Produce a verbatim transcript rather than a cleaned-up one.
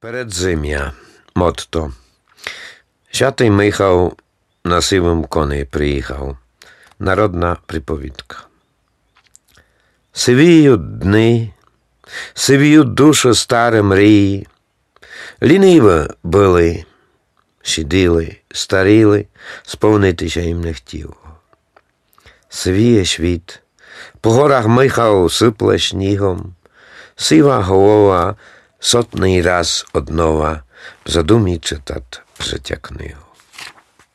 Передзим'я. Мотто. Святий Михał на сивому коні приїхав. Народна приповідка. Сивіють дни, сивіють душу старі мрії. Ліниво були, сиділи, старіли, сповнитися їм не хотіло. Сивіє світ, по горах Михał сипле снігом, сива голова сотний раз однова в задумі читать життя книгу.